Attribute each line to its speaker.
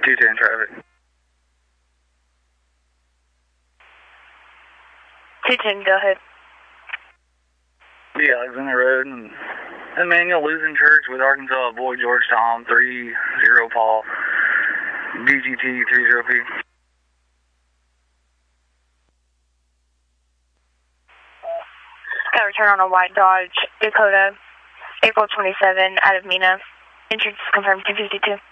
Speaker 1: 210 traffic.
Speaker 2: 210, go ahead.
Speaker 1: Yeah, Alexander Road and Emmanuel Lutheran Church with Arkansas, Boy George Tom, 30 Paul, DGT 30P.
Speaker 2: Got a return on a white Dodge Dakota, April 27, out of Mena. Entrance confirmed 252.